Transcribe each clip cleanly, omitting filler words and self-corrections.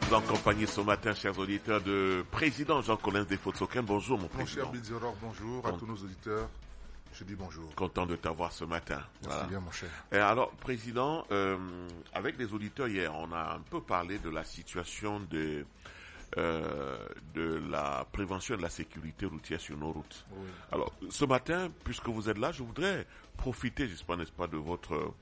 sommes en compagnie ce matin, chers auditeurs, de président Jean-Colin Desfaux-Soquin. Bonjour, mon président. Mon cher Bilzeror, bonjour à tous nos auditeurs. Je dis bonjour. Content de t'avoir ce matin. Merci bien, mon cher. Et alors, président, avec les auditeurs hier, on a un peu parlé de la situation de la prévention et de la sécurité routière sur nos routes. Oui. Alors, ce matin, puisque vous êtes là, je voudrais profiter, j'espère, n'est-ce pas, de votre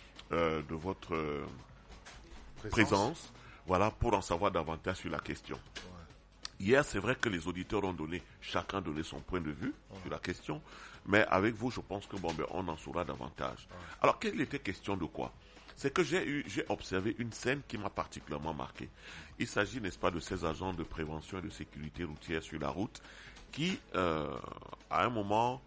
présence, voilà, pour en savoir davantage sur la question. Ouais. Hier, c'est vrai que les auditeurs ont chacun donné son point de vue sur la question, mais avec vous, je pense que on en saura davantage. Ouais. Alors, quelle était question de quoi? C'est que j'ai observé une scène qui m'a particulièrement marqué. Il s'agit, n'est-ce pas, de ces agents de prévention et de sécurité routière sur la route qui, à un moment,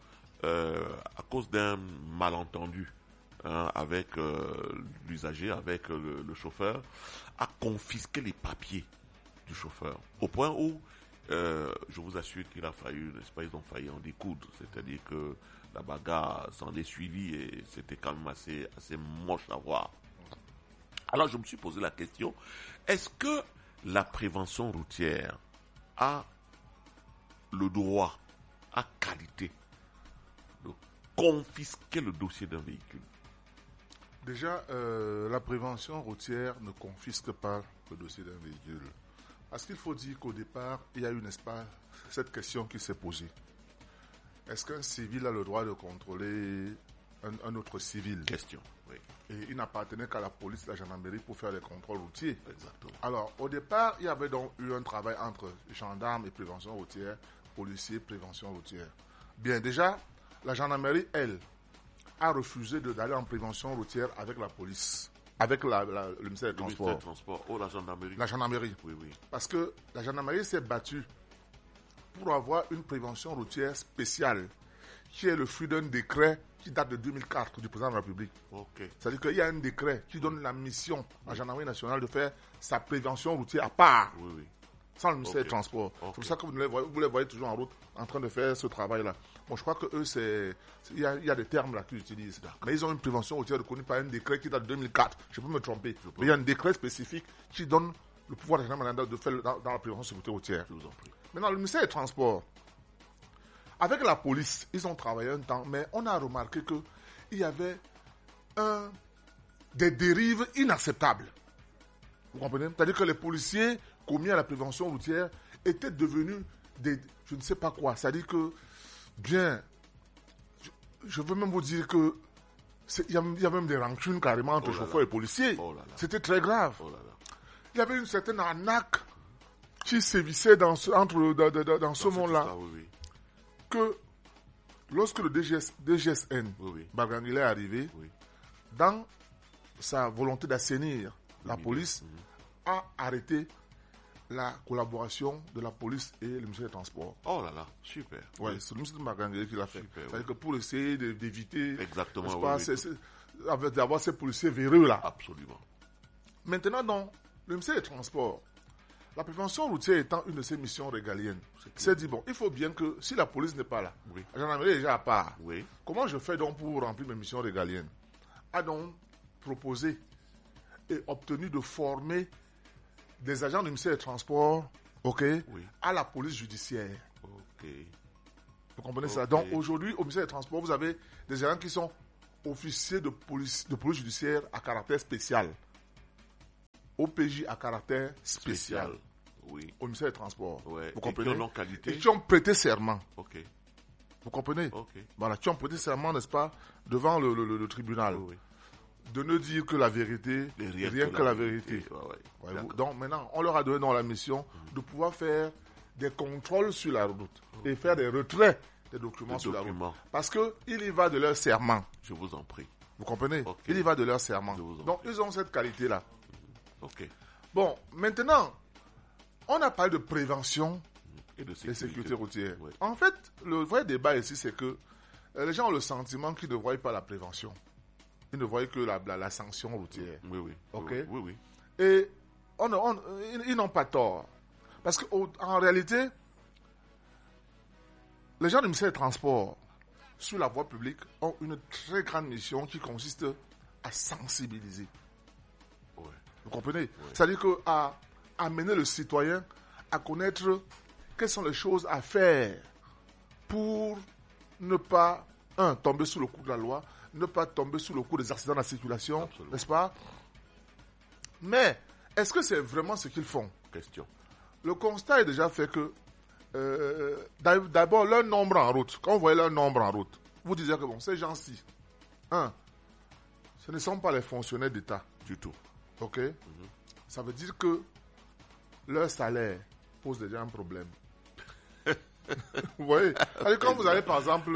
à cause d'un malentendu avec l'usager, avec le chauffeur, a confisqué les papiers du chauffeur. Au point où, je vous assure qu'il a fallu, n'est-ce pas, ils ont failli en découdre. C'est-à-dire que la bagarre s'en est suivie et c'était quand même assez moche à voir. Alors je me suis posé la question, est-ce que la prévention routière a le droit, a qualité de confisquer le dossier d'un véhicule? Déjà, la prévention routière ne confisque pas le dossier d'un véhicule. Parce qu'il faut dire qu'au départ, il y a eu, n'est-ce pas, cette question qui s'est posée. Est-ce qu'un civil a le droit de contrôler un autre civil? Question, oui. Et il n'appartenait qu'à la police, la gendarmerie pour faire les contrôles routiers. Exactement. Alors, au départ, il y avait donc eu un travail entre gendarmes et prévention routière, policiers, prévention routière. Bien, déjà, la gendarmerie, elle, a refusé d'aller en prévention routière avec la police, avec le ministère des Transports. Oh, la gendarmerie. La gendarmerie. Oui, oui. Parce que la gendarmerie s'est battue pour avoir une prévention routière spéciale, qui est le fruit d'un décret qui date de 2004 du président de la République. Okay. C'est-à-dire qu'il y a un décret qui donne la mission à la gendarmerie nationale de faire sa prévention routière à part, oui. Sans le ministère des Transports. C'est pour ça que vous les voyez toujours en route en train de faire ce travail-là. Bon, je crois que eux, il y a des termes là qu'ils utilisent. Mais ils ont une prévention routière reconnue par un décret qui date de 2004. Je peux me tromper. Mais il y a un décret spécifique qui donne le pouvoir de la gendarmerie de faire dans la prévention routière. Je vous en prie. Maintenant, le ministère des Transports, avec la police, ils ont travaillé un temps, mais on a remarqué qu'il y avait des dérives inacceptables. Vous comprenez? C'est-à-dire que les policiers commis à la prévention routière étaient devenus je ne sais pas quoi. C'est-à-dire que, bien, je veux même vous dire que il y a même des rancunes carrément entre chauffeurs et policiers. Oh là là. C'était très grave. Oh là là. Il y avait une certaine arnaque qui sévissait dans ce monde-là. Oui. Que lorsque le DGSN, Bargangila est arrivé, dans sa volonté d'assainir la police, a arrêté la collaboration de la police et le ministère des Transports. Oh là là, super. Ouais, c'est le ministère de Bargangila qui l'a fait. C'est-à-dire que pour essayer d'éviter d'avoir ces policiers véreux là. Absolument. Maintenant, dans le ministère des Transports, la prévention routière étant une de ses missions régaliennes, c'est dit, bon, il faut bien que si la police n'est pas là, la gendarmerie est déjà à part, comment je fais donc pour remplir mes missions régaliennes? A donc proposé et obtenu de former des agents du ministère des Transports à la police judiciaire. Vous comprenez ça? Donc aujourd'hui, au ministère des Transports, vous avez des agents qui sont officiers de police judiciaire à caractère spécial. OPJ à caractère spécial. Oui. Au ministère des Transports. Ouais. Vous comprenez? Et qui ont prêté serment. Vous comprenez? Okay. Voilà, qui ont prêté serment, n'est-ce pas, devant le tribunal. De ne dire que la vérité, rien que la vérité. Donc maintenant, on leur a donné dans la mission de pouvoir faire des contrôles sur la route et faire des retraits des documents sur la route. Parce qu'il y va de leur serment. Je vous en prie. Vous comprenez? Il y va de leur serment. Donc ils ont cette qualité-là. Bon, maintenant, on a parlé de prévention et de sécurité routière. En fait, le vrai débat ici, c'est que les gens ont le sentiment qu'ils ne voient pas la prévention. Ils ne voient que la sanction routière. Oui. Et ils n'ont pas tort. Parce qu'en réalité, les gens du ministère des Transports sur la voie publique ont une très grande mission qui consiste à sensibiliser. Vous comprenez? C'est-à-dire qu'à amener le citoyen à connaître quelles sont les choses à faire pour ne pas, tomber sous le coup de la loi, ne pas tomber sous le coup des accidents de la circulation, absolument, n'est-ce pas? Mais, est-ce que c'est vraiment ce qu'ils font? Question. Le constat est déjà fait que, d'abord, leur nombre en route, quand vous voyez leur nombre en route, vous disiez que bon, ces gens-ci, ce ne sont pas les fonctionnaires d'État. Du tout. Ok? Ça veut dire que leur salaire pose déjà un problème. Vous voyez? Alors, quand vous allez, par exemple,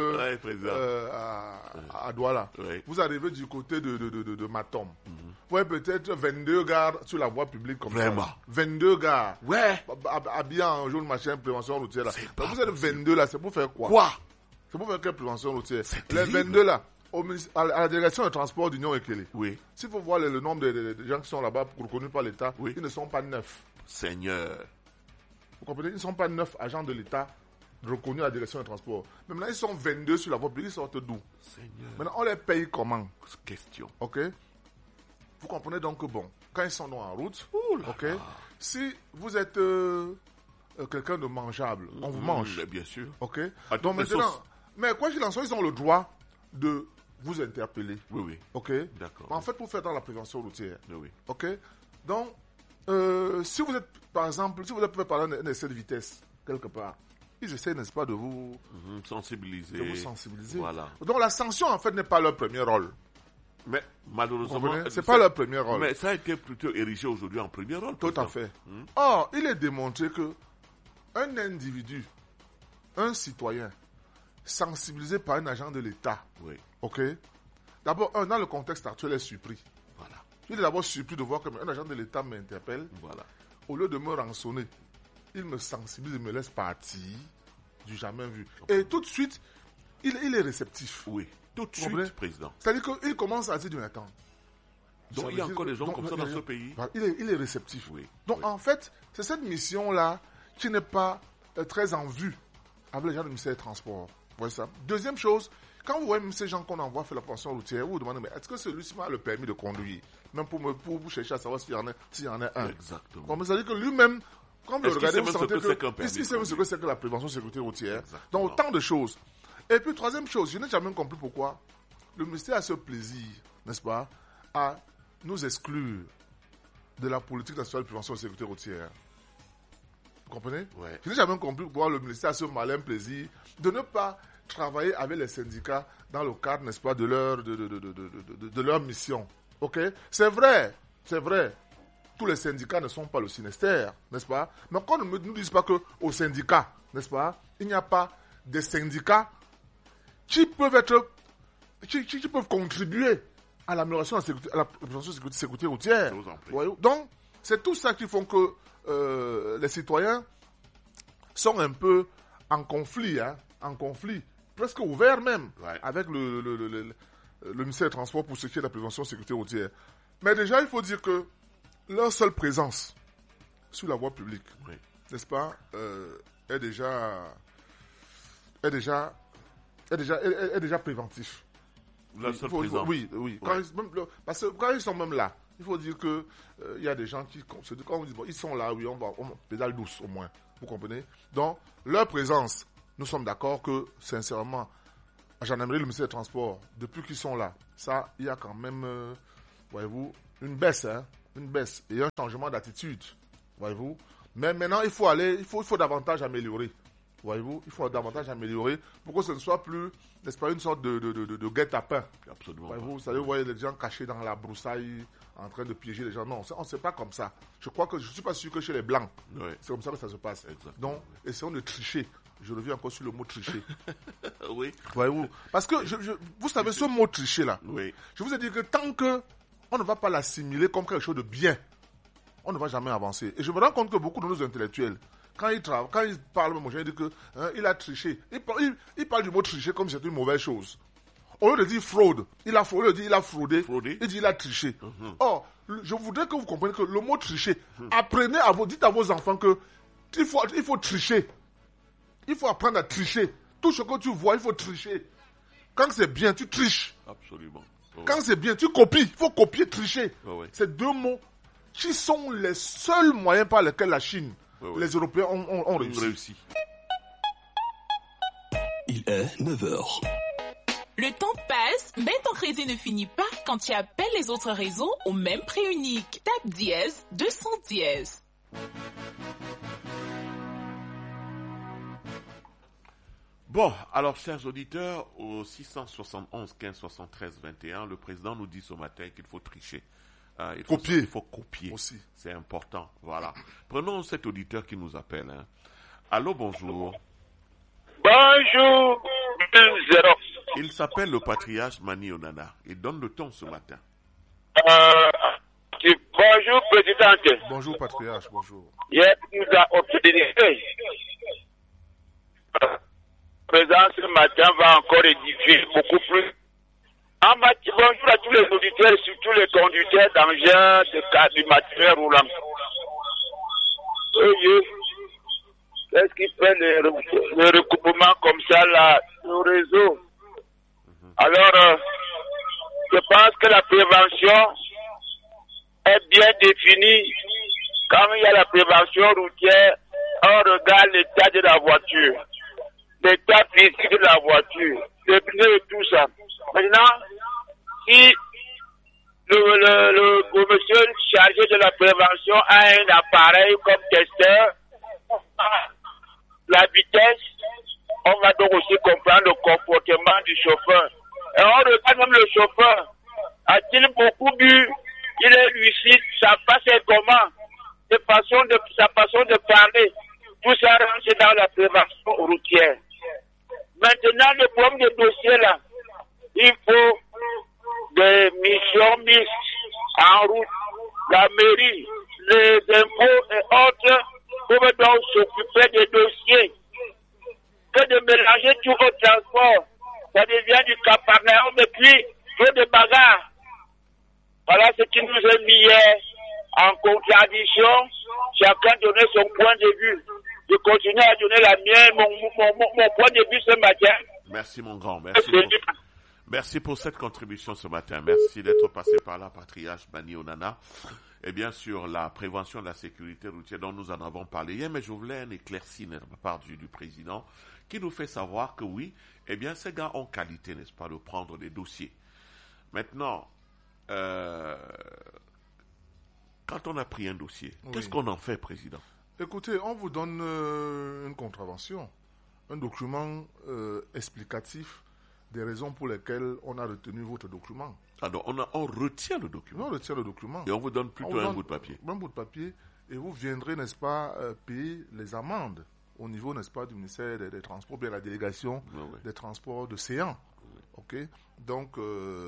à Douala, vous arrivez du côté de Matom. Vous voyez peut-être 22 gares sur la voie publique comme vraiment ça. 22 gares. Ouais. Habillés en jaune, machin, prévention routière. Là. Vous êtes 22 là, c'est pour faire quoi? C'est pour faire quelle prévention routière? Les 22 là, à la direction de transport d'Union Ekele. Oui. S'il faut voir le nombre de gens qui sont là-bas reconnus par l'État, ils ne sont pas 9. Seigneur. Vous comprenez? Ils ne sont pas 9 agents de l'État reconnus à la direction de transport. Mais maintenant, ils sont 22 sur la voie publique, ils sortent d'où? Seigneur. Maintenant, on les paye comment? Question. Ok? Vous comprenez donc que bon, quand ils sont en route, ok? Si vous êtes quelqu'un de mangeable, on vous mange. Bien sûr. Ok? Donc maintenant, mais quoi qu'il en soit, ils ont le droit de vous interpeller. Oui. Ok? D'accord. En fait, pour faire dans la prévention routière. Oui. Ok? Donc, si vous êtes, par exemple, si vous êtes par un essai de vitesse, quelque part, ils essaient, n'est-ce pas, de vous sensibiliser. Voilà. Donc, la sanction, en fait, n'est pas leur premier rôle. Mais malheureusement, c'est pas leur premier rôle. Mais ça a été plutôt érigé aujourd'hui en premier rôle. Tout à fait. Or, il est démontré que un individu, un citoyen, sensibilisé par un agent de l'État, ok, d'abord, dans le contexte actuel, est surpris. Voilà. Il est d'abord surpris de voir qu'un agent de l'État m'interpelle. Voilà. Au lieu de me rançonner, il me sensibilise et me laisse partir du jamais vu. Et tout de suite, il est réceptif. Oui, tout de suite, président. C'est-à-dire qu'il commence à dire, attends. Donc il y a encore des gens comme ça dans ce pays. Il est réceptif. Oui. Donc en fait, c'est cette mission-là qui n'est pas très en vue avec les gens du ministère des Transports. Vous voyez ça? Deuxième chose, quand vous voyez même ces gens qu'on envoie faire la prévention routière, vous vous demandez, mais est-ce que celui-ci a le permis de conduire? Même pour chercher à savoir s'il y en a un. Exactement. Donc, ça veut dire que lui-même, quand vous le regardez, vous sentez que il sait ce que c'est que la prévention sécurité routière. Exactement. Donc, autant de choses. Et puis, troisième chose, je n'ai jamais compris pourquoi le ministère a ce plaisir, n'est-ce pas, à nous exclure de la politique nationale de prévention de sécurité routière. Vous comprenez? Je n'ai jamais compris pourquoi le ministère a ce malin plaisir de ne pas travailler avec les syndicats dans le cadre, n'est-ce pas, de leur mission. Ok? C'est vrai. Tous les syndicats ne sont pas le Synestère, n'est-ce pas? Mais qu'on ne nous dise pas qu'aux syndicats, n'est-ce pas, il n'y a pas des syndicats qui peuvent contribuer à l'amélioration de la prévention de la sécurité routière. Donc, c'est tout ça qui font que les citoyens sont un peu en conflit, presque ouvert même, avec le ministère des Transports pour ce qui est de la prévention de la sécurité routière. Mais déjà, il faut dire que leur seule présence sur la voie publique, n'est-ce pas, est déjà préventif. La seule présence. Oui. Parce que quand ils sont même là, il faut dire que il y a des gens qui, quand on dit, bon, ils sont là, oui, on pédale douce au moins, vous comprenez? Donc, leur présence, nous sommes d'accord que, sincèrement, à gendarmerie, le ministère des Transports, depuis qu'ils sont là, ça, il y a quand même, voyez-vous, une baisse et un changement d'attitude, voyez-vous. Mais maintenant, il faut davantage améliorer, voyez-vous. Il faut davantage améliorer pour que ce ne soit plus, n'est-ce pas, une sorte de guet-apens. Absolument. Voyez-vous, vous savez, vous voyez les gens cachés dans la broussaille, en train de piéger les gens. Non, on ne sait pas comme ça. Je ne suis pas sûr que chez les Blancs, c'est comme ça que ça se passe. Exactement. Donc, essayons de tricher. Je reviens encore sur le mot tricher. Oui. Voyez-vous. Parce que, vous savez, ce mot tricher là, je vous ai dit que tant qu'on ne va pas l'assimiler comme quelque chose de bien, on ne va jamais avancer. Et je me rends compte que beaucoup de nos intellectuels, quand ils parlent, moi je dis que il a triché. Il parle du mot tricher comme si c'était une mauvaise chose. Au lieu de dire fraude, il a fraudé, il dit il a triché. Or, je voudrais que vous compreniez que le mot tricher, dites à vos enfants que il faut tricher. Il faut apprendre à tricher. Tout ce que tu vois, il faut tricher. Quand c'est bien, tu triches. Absolument. Quand c'est bien, tu copies. Il faut copier, tricher. Ouais. C'est deux mots qui sont les seuls moyens par lesquels la Chine, les Européens ont réussi. Il est 9h. Le temps passe, mais ton crédit ne finit pas quand tu appelles les autres réseaux au même prix unique. Tape dièse 200 dièse. Bon, alors chers auditeurs, au 671 15 73 21, le président nous dit ce matin qu'il faut tricher. Il faut copier aussi. C'est important, voilà. Prenons cet auditeur qui nous appelle. Hein. Allô, bonjour. Bonjour, il s'appelle le patriarche Mani Onana. Il donne le ton ce matin. Bonjour, présidente. Bonjour, patriarche, bonjour. Hier, nous a obtenu. Le président ce matin va encore édifier beaucoup plus. Bonjour à tous les auditeurs, surtout les conducteurs d'engins du matériel roulant. Qu'est-ce qui fait le recoupement comme ça, là, au réseau? Alors, je pense que la prévention est bien définie. Quand il y a la prévention routière, on regarde l'état de la voiture, l'état physique de la voiture, les pneus et tout ça. Maintenant, si le monsieur chargé de la prévention a un appareil comme testeur, la vitesse, on va donc aussi comprendre le comportement du chauffeur. Et on regarde même le chauffeur. A-t-il beaucoup bu? Il est lucide. Sa face est comment? Sa façon de parler. Tout ça rentre dans la prévention routière. Maintenant, le problème des dossiers là, il faut des missions mixtes en route. La mairie, les impôts et autres peuvent donc s'occuper des dossiers. Que de mélanger tout au transport. Ça devient du capernaum et puis trop de bagarres. Voilà ce qui nous a mis hier en contradiction. Chacun donnait son point de vue. Je continue à donner la mienne, mon point de vue ce matin. Merci mon grand, merci pour cette contribution ce matin. Merci d'être passé par là, patriarche Mani Onana. Et bien sûr, la prévention de la sécurité routière dont nous en avons parlé hier, mais je voulais un éclairci de la part du président qui nous fait savoir que oui, eh bien ces gars ont qualité, n'est-ce pas, de prendre des dossiers. Maintenant, quand on a pris un dossier, qu'est-ce qu'on en fait, président? Écoutez, on vous donne une contravention, un document explicatif des raisons pour lesquelles on a retenu votre document. Alors, on retient le document. On retient le document. Et on vous donne plutôt un bout de papier. Un bout de papier, et vous viendrez, n'est-ce pas, payer les amendes au niveau, n'est-ce pas, du ministère des Transports, bien la délégation des Transports de Séan. Ok. Donc,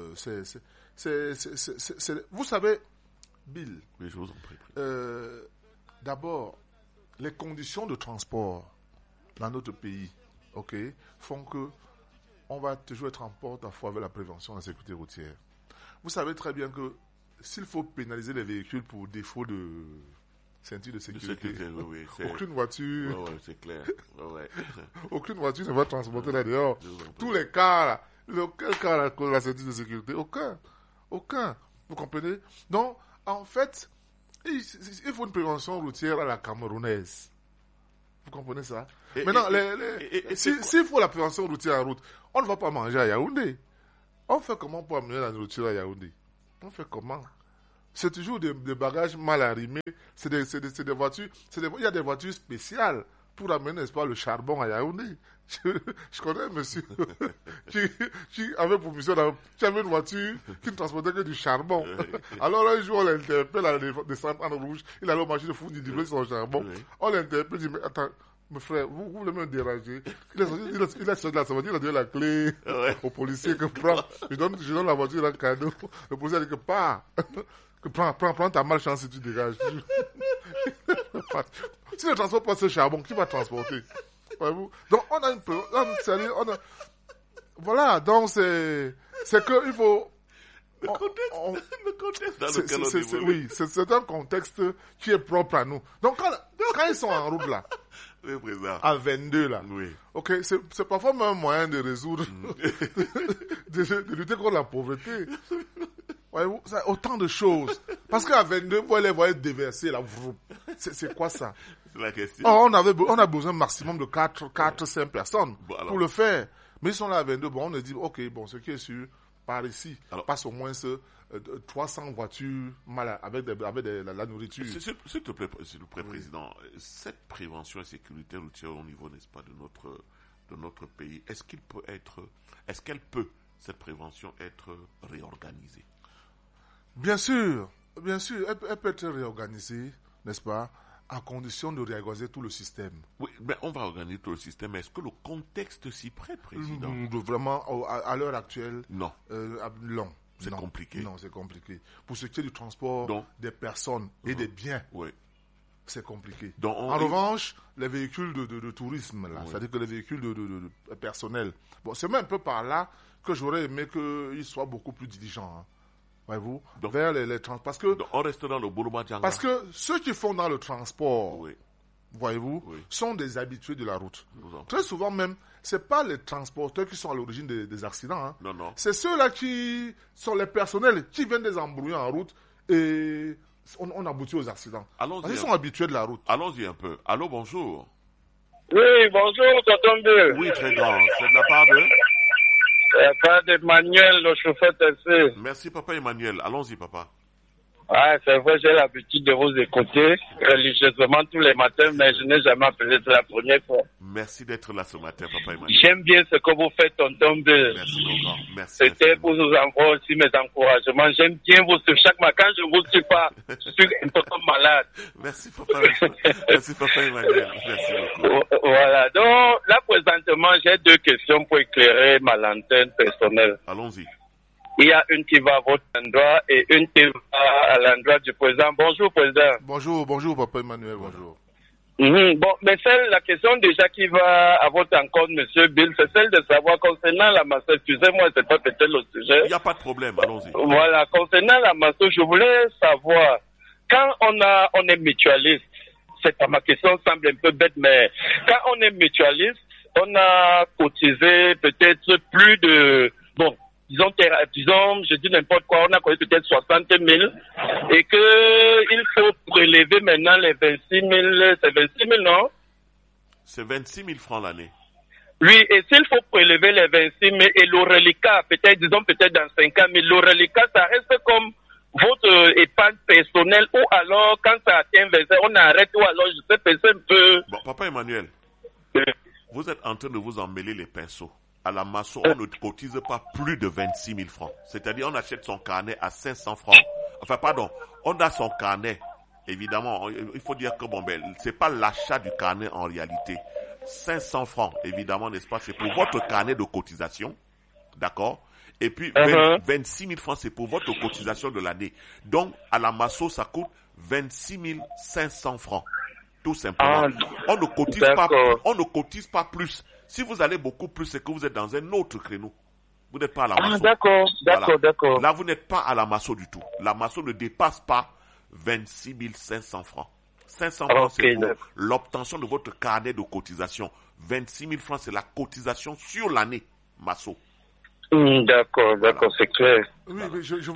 vous savez, Bill. Mais je vous en prie. D'abord, les conditions de transport dans notre pays, ok, font que on va toujours être en porte-à-faux avec la prévention de la sécurité routière. Vous savez très bien que s'il faut pénaliser les véhicules pour défaut de ceinture de sécurité, aucune voiture, c'est clair. aucune voiture ne va transporter là-dehors. Tous les cas, quel cas la ceinture de sécurité? Aucun. Vous comprenez? Donc, en fait, il faut une prévention routière à la camerounaise. Vous comprenez ça? Maintenant, s'il faut la prévention routière en route, on ne va pas manger à Yaoundé. On fait comment pour amener la nourriture à Yaoundé? On fait comment? C'est toujours des bagages mal arrimés. C'est des voitures. Il y a des voitures spéciales pour amener, n'est-ce pas, le charbon à Yaoundé. Je connais un monsieur qui avait pour mission qui avait une voiture qui ne transportait que du charbon. Alors un jour, on l'interpelle à descendre en rouge. Il allait au marché de fou, il livrait son charbon. On l'interpelle, il dit, mais attends, mes frères, vous voulez me déranger? Il a sorti de la voiture, il a donné la clé au policier que prend. Je donne la voiture en cadeau. Le policier a dit que pas. Que prends ta malchance si tu dégages. Si ne transporte pas ce charbon, qui va transporter? Voyez-vous? Donc on a voilà, donc c'est que il faut. Le contexte dans lequel on évolue. Oui, c'est un contexte qui est propre à nous. Donc quand ils sont en route là, à 22 là, ok, c'est parfois même un moyen de résoudre, de lutter contre la pauvreté. Voyez-vous, autant de choses. Parce qu'à 22, vous allez voir déverser là. C'est quoi ça? C'est la question. Oh, on a besoin maximum de 4-5 personnes pour le faire. Mais ils sont là à 22, bon, on a dit, ok, bon, ce qui est sûr, par ici, passe au moins 300 voitures avec la nourriture. S'il te plaît, Président, cette prévention et sécurité routière au niveau, n'est-ce pas, de notre pays, est-ce qu'elle peut, cette prévention, être réorganisée? Bien sûr, elle peut être réorganisée, n'est-ce pas, à condition de réorganiser tout le système. Oui, mais on va organiser tout le système. Est-ce que le contexte s'y prête, Président? Vraiment, à l'heure actuelle, non. Non. C'est compliqué. Non, c'est compliqué. Pour ce qui est du transport des personnes et des biens, c'est compliqué. Donc, en revanche, les véhicules de tourisme, là, c'est-à-dire que les véhicules de personnel, bon, c'est même un peu par là que j'aurais aimé qu'ils soient beaucoup plus diligents. Hein. Voyez-vous, vers les transports. Parce que on reste dans le Boulouma Djanga. Parce que ceux qui font dans le transport, voyez-vous, sont des habitués de la route. Très souvent même, c'est pas les transporteurs qui sont à l'origine des accidents. Hein. Non. C'est ceux-là qui sont les personnels qui viennent des embrouilles en route et on aboutit aux accidents. Ils sont habitués de la route. Allons-y un peu. Allô, bonjour. Oui, bonjour, tonton Bill. Oui, très grand. C'est de la part de... Pas d'Emmanuel, le chauffeur taxi. Merci, papa Emmanuel. Allons-y, papa. Ah, c'est vrai, j'ai l'habitude de vous écouter religieusement tous les matins, mais je n'ai jamais appelé, c'est la première fois. Merci d'être là ce matin, papa Emmanuel. J'aime bien ce que vous faites, tonton Bill. Merci, mon grand. Merci. C'était pour vous envoyer aussi mes encouragements. J'aime bien vous suivre chaque matin. Quand je ne vous suis pas, je suis un peu comme malade. Merci, papa. Merci, papa Emmanuel. Merci beaucoup. Voilà. Donc, là, présentement, j'ai 2 questions pour éclairer ma lanterne personnelle. Allons-y. Il y a une qui va à votre endroit et une qui va à l'endroit du président. Bonjour, président. Bonjour, papa Emmanuel, bonjour. Bon, mais la question déjà qui va à votre encontre, monsieur Bill, c'est celle de savoir concernant la masse. Excusez-moi, c'est pas peut-être le sujet. Il n'y a pas de problème, allons-y. Voilà, concernant la masse, je voulais savoir, quand on est mutualiste, ma question semble un peu bête, mais quand on est mutualiste, on a cotisé peut-être plus de, disons, je dis n'importe quoi, on a connu peut-être 60 000 et qu'il faut prélever maintenant les 26 000, c'est 26 000, non? C'est 26 000 francs l'année. Oui, et s'il faut prélever les 26 000 et le reliquat, peut-être dans 5 ans, mais le reliquat, ça reste comme votre épargne personnelle ou alors quand ça atteint 25, on arrête ou alors je sais penser un peu. Bon, papa Emmanuel, vous êtes en train de vous emmêler les pinceaux. À la Masso, on ne cotise pas plus de 26 000 francs. C'est-à-dire, on achète son carnet à 500 francs. Enfin, pardon, on a son carnet. Évidemment, il faut dire que c'est pas l'achat du carnet en réalité. 500 francs, évidemment, n'est-ce pas, c'est pour votre carnet de cotisation. D'accord? Et puis, 26 000 francs, c'est pour votre cotisation de l'année. Donc, à la Masso, ça coûte 26 500 francs. Tout simplement. On ne cotise pas plus. Si vous allez beaucoup plus, c'est que vous êtes dans un autre créneau. Vous n'êtes pas à la Masso. D'accord. Là, vous n'êtes pas à la Masso du tout. La Masso ne dépasse pas 26 500 francs. 500 francs, c'est pour l'obtention de votre carnet de cotisation. 26 000 francs, c'est la cotisation sur l'année Masso. D'accord, c'est clair. Oui, je